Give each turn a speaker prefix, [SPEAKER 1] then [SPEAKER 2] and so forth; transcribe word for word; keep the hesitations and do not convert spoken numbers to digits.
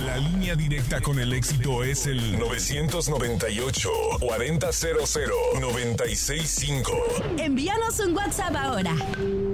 [SPEAKER 1] La línea directa con el éxito es el nueve nueve ocho, cuarenta cero cero, noventa y seis cinco.
[SPEAKER 2] Envíanos un WhatsApp ahora.